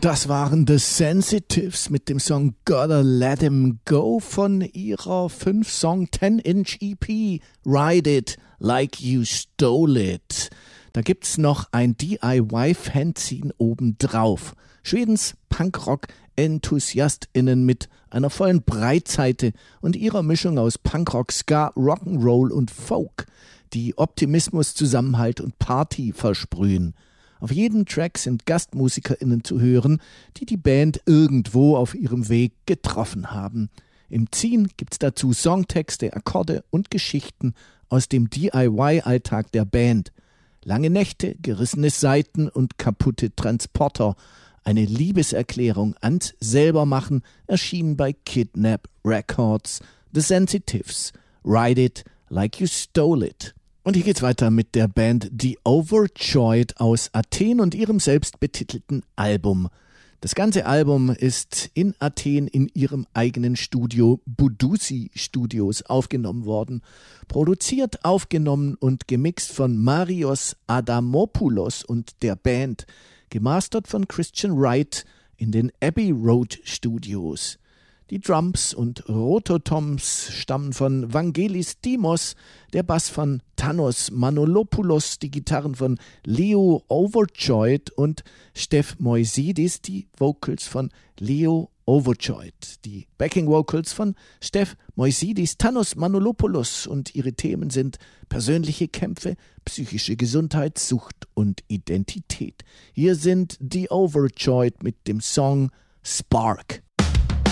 Das waren The Sensitives mit dem Song Gotta Let 'Em Go von ihrer 5-Song 10-Inch EP Ride It Like You Stole It. Da gibt's noch ein DIY-Fanzine obendrauf. Schwedens Punkrock-EnthusiastInnen mit einer vollen Breitseite und ihrer Mischung aus Punkrock, Ska, Rock'n'Roll und Folk, die Optimismus, Zusammenhalt und Party versprühen. Auf jedem Track sind GastmusikerInnen zu hören, die die Band irgendwo auf ihrem Weg getroffen haben. Im Zine gibt's dazu Songtexte, Akkorde und Geschichten aus dem DIY-Alltag der Band. Lange Nächte, gerissene Saiten und kaputte Transporter. Eine Liebeserklärung ans Selbermachen erschien bei Kidnap Records. The Sensitives. Ride It Like You Stole It. Und hier geht's weiter mit der Band The Overjoyed aus Athen und ihrem selbstbetitelten Album. Das ganze Album ist in Athen in ihrem eigenen Studio Budusi Studios aufgenommen worden. Produziert, aufgenommen und gemixt von Marios Adamopoulos und der Band. Gemastert von Christian Wright in den Abbey Road Studios. Die Drums und Rototoms stammen von Vangelis Dimos, der Bass von Thanos Manolopoulos, die Gitarren von Leo Overjoyed und Steph Moisidis, die Vocals von Leo Overjoyed, die Backing Vocals von Steph Moisidis, Thanos Manolopoulos, und ihre Themen sind persönliche Kämpfe, psychische Gesundheit, Sucht und Identität. Hier sind The Overjoyed mit dem Song Spark.